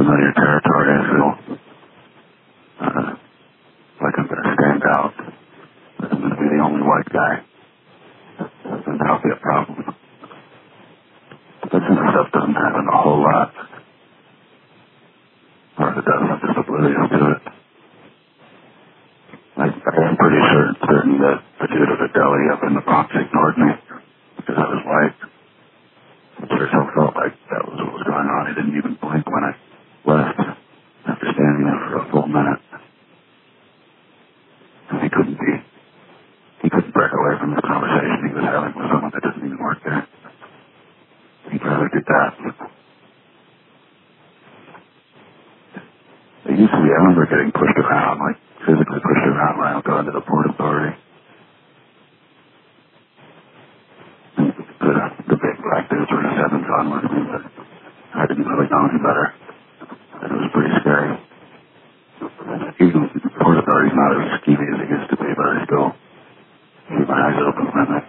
unfamiliar territory. I feel like I'm going to stand out. I'm going to be the only white guy. And that'll be a problem. This kind of stuff doesn't happen a whole lot. Or if it does, I'm just oblivious to it. I am pretty certain that the dude at the deli up in the Bronx ignored me because I was white. I sure still felt like that was what was going on. He didn't even blink when I left after standing there for a full minute. And he couldn't break away from the conversation he was having with someone that doesn't even work there. He'd rather do that. It used to be, I remember getting pushed around, like physically pushed around when I would go into the Port Authority. The big black dudes were just having fun with me, but I didn't really know any better. And it was pretty scary. Even the Port Authority's not as skeevy as it used to be, but I still keep my eyes open when I